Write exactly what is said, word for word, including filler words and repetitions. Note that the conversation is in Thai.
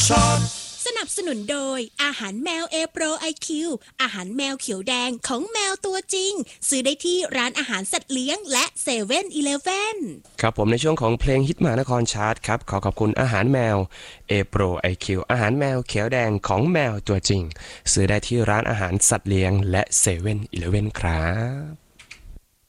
ช็อตสนับสนุนโดยอาหารแมว A Pro ไอ คิว อาหารแมวเขียวแดงของแมวตัวจริงซื้อได้ที่ร้านอาหารสัตว์เลี้ยงและเซเว่นอีเลฟเว่นครับผมในช่วงของเพลงฮิตมหานครชาร์ตครับขอขอบคุณอาหารแมว A Pro ไอ คิว อาหารแมวเขียวแดงของแมวตัวจริงซื้อได้ที่ร้านอาหารสัตว์เลี้ยงและเซเว่นอีเลฟเว่นครับ